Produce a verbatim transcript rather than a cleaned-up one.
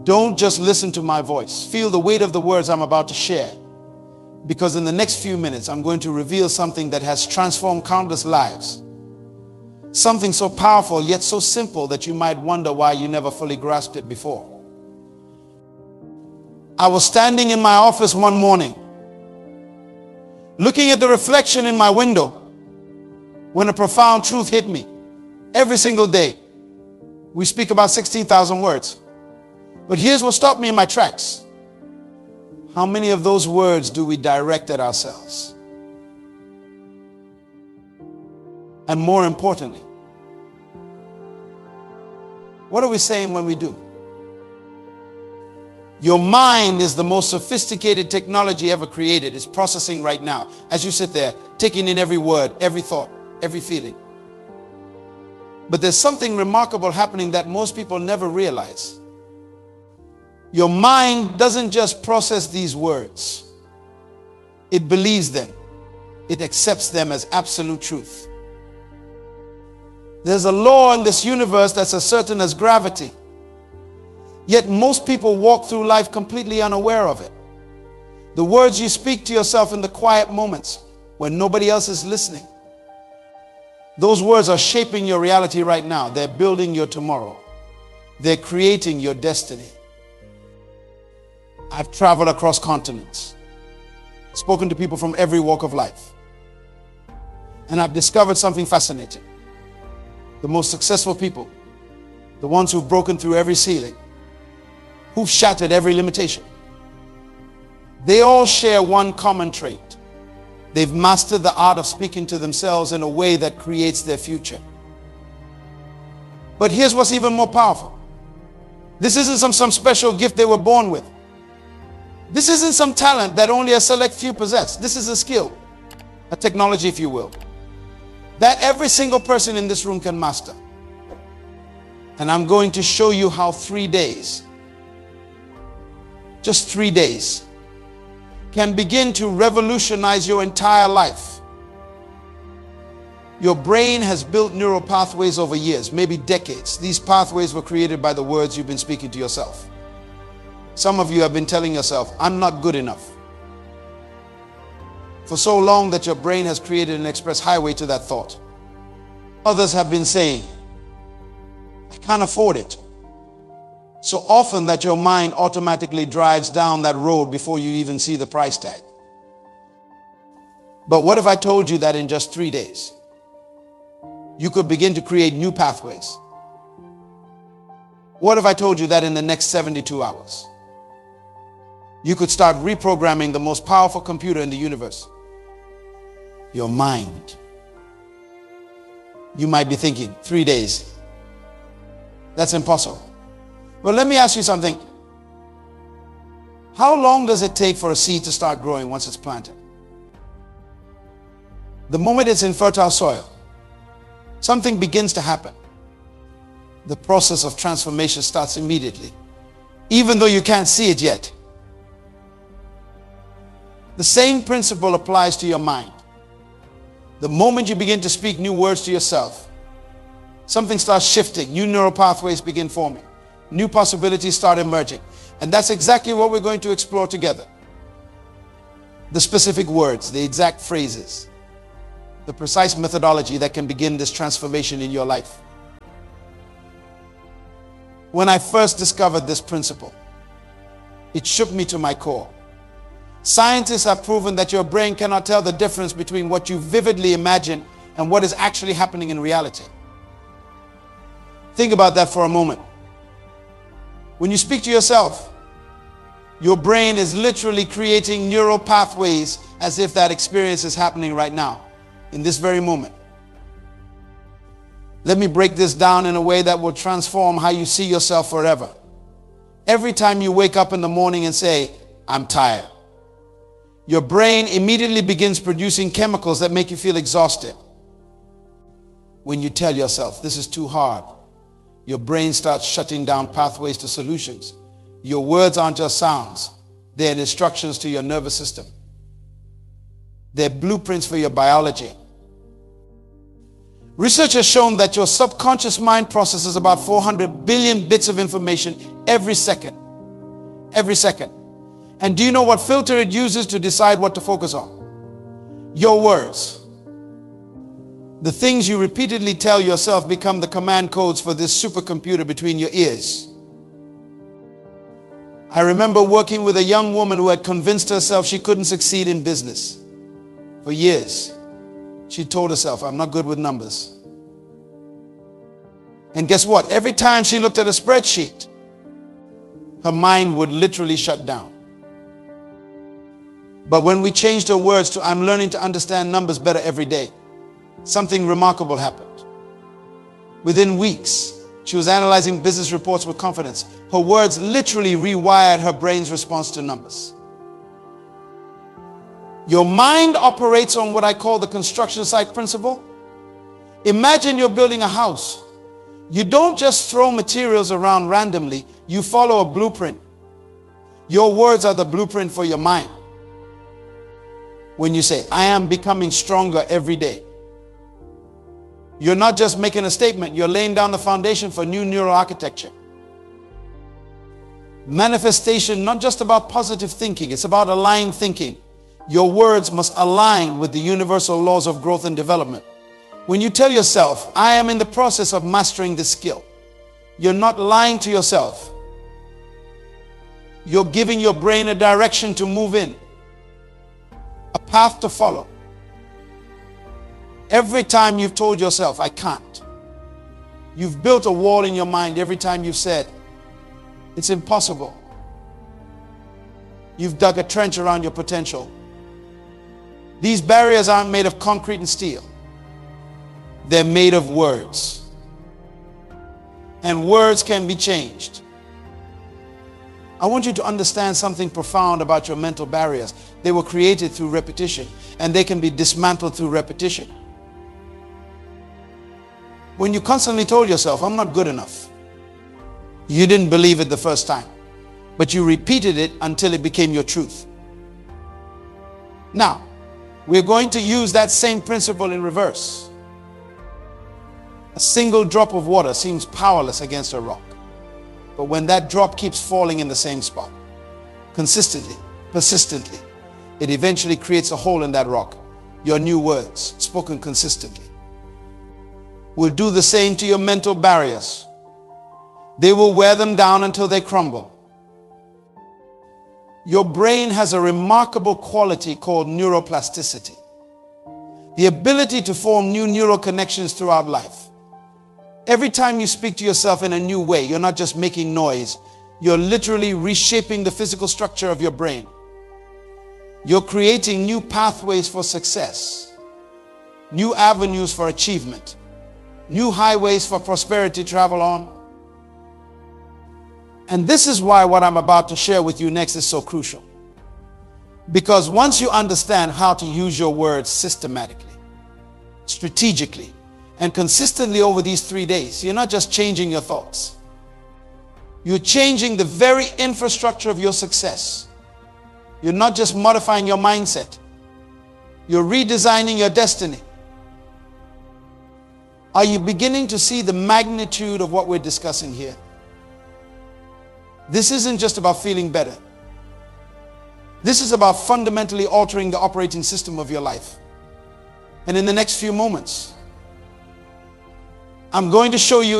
Don't just listen to my voice. Feel the weight of the words I'm about to share. Because in the next few minutes, I'm going to reveal something that has transformed countless lives. Something so powerful, yet so simple that you might wonder why you never fully grasped it before. I was standing in my office one morning, looking at the reflection in my window, when a profound truth hit me. Every single day, we speak about sixteen thousand words. But here's what stopped me in my tracks. How many of those words do we direct at ourselves? And more importantly, what are we saying when we do? Your mind is the most sophisticated technology ever created. It's processing right now as you sit there, taking in every word, every thought, every feeling. But there's something remarkable happening that most people never realize. Your mind doesn't just process these words. It believes them. It accepts them as absolute truth. There's a law in this universe that's as certain as gravity. Yet most people walk through life completely unaware of it. The words you speak to yourself in the quiet moments when nobody else is listening, those words are shaping your reality right now. They're building your tomorrow. They're creating your destiny. I've traveled across continents, spoken to people from every walk of life, and I've discovered something fascinating. The most successful people, the ones who've broken through every ceiling, who've shattered every limitation, they all share one common trait. They've mastered the art of speaking to themselves in a way that creates their future. But here's what's even more powerful. This isn't some, some special gift they were born with. This isn't some talent that only a select few possess. This is a skill, a technology, if you will, that every single person in this room can master. And I'm going to show you how three days, just three days, can begin to revolutionize your entire life. Your brain has built neural pathways over years, maybe decades. These pathways were created by the words you've been speaking to yourself. Some of you have been telling yourself, I'm not good enough, for so long that your brain has created an express highway to that thought. Others have been saying, I can't afford it, so often that your mind automatically drives down that road before you even see the price tag. But what if I told you that in just three days, you could begin to create new pathways? What if I told you that in the next seventy-two hours, you could start reprogramming the most powerful computer in the universe, your mind? You might be thinking, three days, that's impossible. Well, let me ask you something. How long does it take for a seed to start growing once it's planted? The moment it's in fertile soil, something begins to happen. The process of transformation starts immediately, even though you can't see it yet. The same principle applies to your mind. The moment you begin to speak new words to yourself, something starts shifting, new neural pathways begin forming, new possibilities start emerging. And that's exactly what we're going to explore together. The specific words, the exact phrases, the precise methodology that can begin this transformation in your life. When I first discovered this principle, it shook me to my core. Scientists have proven that your brain cannot tell the difference between what you vividly imagine and what is actually happening in reality. Think about that for a moment. When you speak to yourself, your brain is literally creating neural pathways as if that experience is happening right now, in this very moment. Let me break this down in a way that will transform how you see yourself forever. Every time you wake up in the morning and say, I'm tired, your brain immediately begins producing chemicals that make you feel exhausted. When you tell yourself, this is too hard, your brain starts shutting down pathways to solutions. Your words aren't just sounds. They're instructions to your nervous system. They're blueprints for your biology. Research has shown that your subconscious mind processes about four hundred billion bits of information every second. every second. And do you know what filter it uses to decide what to focus on? Your words. The things you repeatedly tell yourself become the command codes for this supercomputer between your ears. I remember working with a young woman who had convinced herself she couldn't succeed in business. For years, she told herself, I'm not good with numbers. And guess what? Every time she looked at a spreadsheet, her mind would literally shut down. But when we changed her words to, I'm learning to understand numbers better every day, something remarkable happened. Within weeks, she was analyzing business reports with confidence. Her words literally rewired her brain's response to numbers. Your mind operates on what I call the construction site principle. Imagine you're building a house. You don't just throw materials around randomly. You follow a blueprint. Your words are the blueprint for your mind. When you say, I am becoming stronger every day, you're not just making a statement, you're laying down the foundation for new neural architecture. Manifestation, not just about positive thinking, it's about aligned thinking. Your words must align with the universal laws of growth and development. When you tell yourself, I am in the process of mastering this skill, you're not lying to yourself. You're giving your brain a direction to move in, a path to follow. Every time you've told yourself, I can't, you've built a wall in your mind. Every time you've said, it's impossible, you've dug a trench around your potential. These barriers aren't made of concrete and steel. They're made of words. And words can be changed. I want you to understand something profound about your mental barriers. They were created through repetition, and they can be dismantled through repetition. When you constantly told yourself, I'm not good enough, you didn't believe it the first time, but you repeated it until it became your truth. Now, we're going to use that same principle in reverse. A single drop of water seems powerless against a rock. But when that drop keeps falling in the same spot, consistently, persistently, it eventually creates a hole in that rock. Your new words, spoken consistently, will do the same to your mental barriers. They will wear them down until they crumble. Your brain has a remarkable quality called neuroplasticity, the ability to form new neural connections throughout life. Every time you speak to yourself in a new way, you're not just making noise, you're literally reshaping the physical structure of your brain. You're creating new pathways for success, new avenues for achievement, new highways for prosperity to travel on. And this is why what I'm about to share with you next is so crucial. Because once you understand how to use your words systematically, strategically, and consistently over these three days, you're not just changing your thoughts. You're changing the very infrastructure of your success. You're not just modifying your mindset. You're redesigning your destiny. Are you beginning to see the magnitude of what we're discussing here? This isn't just about feeling better. This is about fundamentally altering the operating system of your life. And in the next few moments, I'm going to show you